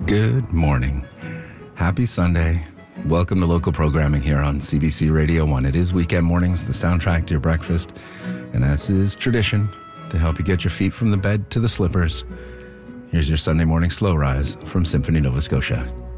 Good morning. Happy Sunday. Welcome to local programming here on CBC Radio 1. It is weekend mornings, the soundtrack to your breakfast. And as is tradition, to help you get your feet from the bed to the slippers, here's your Sunday morning slow rise from Symphony Nova Scotia.